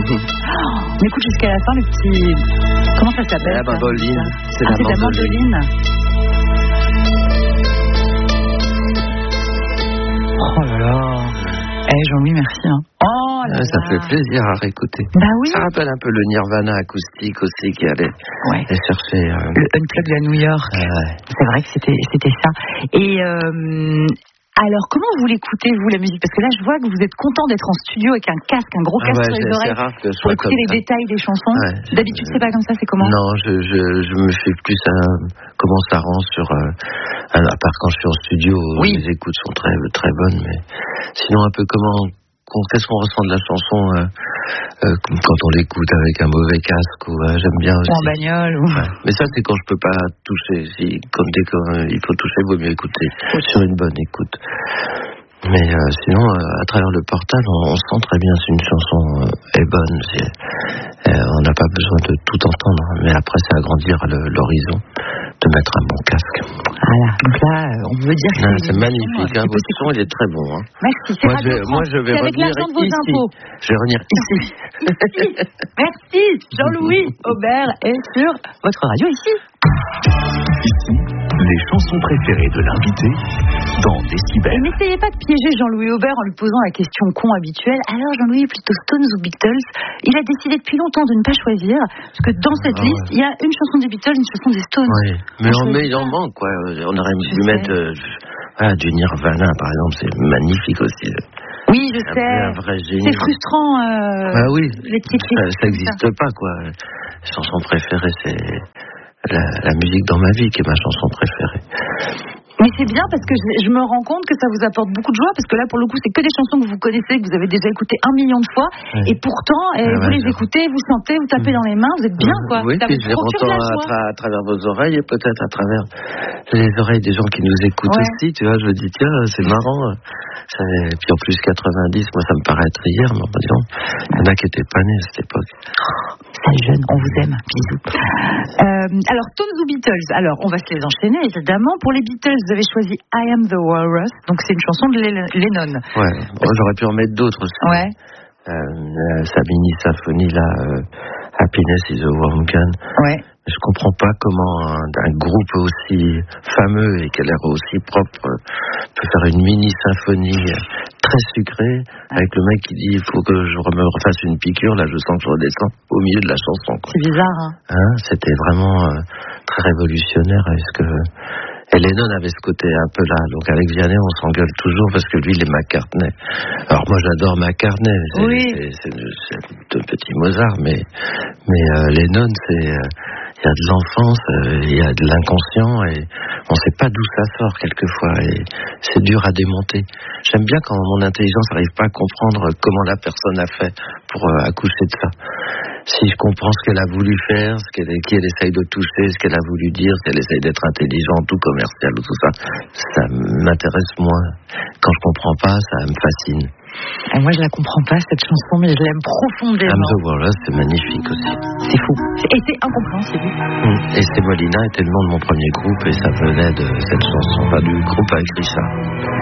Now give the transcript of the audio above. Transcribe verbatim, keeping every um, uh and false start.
On écoute jusqu'à la fin le petit... Comment ça s'appelle? La mandoline. C'est ah, la mandoline. Oh là là. Eh Jean-Louis, merci. Hein. Oh là ah, ça là. fait plaisir à réécouter. Bah oui. Ça rappelle un peu le Nirvana acoustique aussi qui allait ouais. chercher. Euh... Le Unplugged à New York. Ouais. C'est vrai que c'était, c'était ça. Et... Euh... Alors, comment vous l'écoutez, vous, la musique? Parce que là, je vois que vous êtes content d'être en studio avec un casque, un gros casque ah ouais, sur les oreilles, rare que pour écouter les ça. détails des chansons. Ouais, D'habitude, je... c'est pas comme ça, c'est comment? Non, je, je, je me fais plus à comment ça rend sur... Euh, à part quand je suis en studio, oui. Les écoutes sont très, très bonnes, mais sinon, un peu comment... Qu'est-ce qu'on ressent de la chanson euh, euh, quand on l'écoute avec un mauvais casque ou euh, j'aime bien aussi. Ou en bagnole. Ou... Ouais. Mais ça c'est quand je peux pas toucher. Si, quand dès qu'il faut toucher, il vaut mieux écouter sur une bonne écoute. Mais euh, sinon, euh, à travers le portable, on, on sent très bien si une chanson euh, est bonne. C'est, euh, on n'a pas besoin de tout entendre, mais après c'est agrandir le, l'horizon, de mettre un bon casque. Voilà, donc là, on veut dire que non, c'est, c'est magnifique. Hein, votre son, il est très bon. Hein. Merci, c'est moi, je vais, moi, je vais c'est avec revenir l'argent de vos ici. impôts. Je vais revenir ici. Ici. Merci, Jean-Louis Aubert est sur votre radio ici. Ici, les chansons préférées de l'invité dans Décibel. Et n'essayez pas de piéger Jean-Louis Aubert en lui posant la question con habituelle. Alors Jean-Louis, plutôt Stones ou Beatles? Il a décidé depuis longtemps de ne pas choisir, parce que dans cette ah, liste, il ouais. y a une chanson des Beatles, une chanson des Stones. Oui, mais, on, mais il en manque, quoi. On aurait pu mettre euh, voilà, du Nirvana, par exemple, c'est magnifique aussi. Oui, je un sais. Un vrai génie. C'est frustrant. Euh, ah oui, les petites ça n'existe pas, quoi. La chanson préférée, c'est la, la musique dans ma vie qui est ma chanson préférée. Mais c'est bien parce que je, je me rends compte que ça vous apporte beaucoup de joie, parce que là, pour le coup, c'est que des chansons que vous connaissez, que vous avez déjà écoutées un million de fois, ouais. et pourtant, eh, ah vous ouais, les genre... écoutez, vous sentez, vous tapez dans les mains, vous êtes bien, quoi. Oui, ça puis vous je les procure entends la à, joie. tra- à travers vos oreilles, et peut-être à travers les oreilles des gens qui nous écoutent ouais. aussi, tu vois, je me dis, tiens, c'est marrant. Et puis en plus, quatre-vingt-dix, moi, ça me paraît être hier, mais disons, il y en a qui n'étaient pas nés à cette époque. Salut jeune, on vous aime, bisous. Euh, alors, Stones ou Beatles? Alors, on va se les enchaîner, évidemment. Pour les Beatles, vous avez choisi I Am the Walrus, donc c'est une chanson de Lennon. Ouais, bon, j'aurais pu en mettre d'autres aussi. Ouais. Euh, sa mini-symphonie, là, euh, Happiness is a Warm Gun. Ouais. Je comprends pas comment un, un groupe aussi fameux et qui a l'air aussi propre peut faire une mini-symphonie très sucrée avec le mec qui dit il faut que je me refasse une piqûre, là je sens que je redescends au milieu de la chanson, quoi. C'est bizarre, hein, hein C'était vraiment euh, très révolutionnaire. Est-ce que et Lennon avait ce côté un peu là, donc avec Vianney on s'engueule toujours parce que lui il est McCartney. Alors moi j'adore McCartney, c'est, oui. c'est, c'est, c'est, c'est un petit Mozart, mais mais euh, Lennon c'est euh, il y a de l'enfance, euh, il y a de l'inconscient et on ne sait pas d'où ça sort quelquefois et c'est dur à démonter. J'aime bien quand mon intelligence n'arrive pas à comprendre comment la personne a fait pour euh, accoucher de ça. Si je comprends ce qu'elle a voulu faire, ce qu'elle, qui elle essaye de toucher, ce qu'elle a voulu dire, si elle essaye d'être intelligente ou commerciale ou tout ça, ça m'intéresse moins. Quand je comprends pas, ça me fascine. Et moi, je la comprends pas, cette chanson, mais je l'aime profondément. I'm the Walrus, c'est magnifique aussi. C'est fou. Et c'est incompréhensible. Et c'est Molina était le nom de mon premier groupe et ça venait de cette chanson, enfin du groupe avec Richard.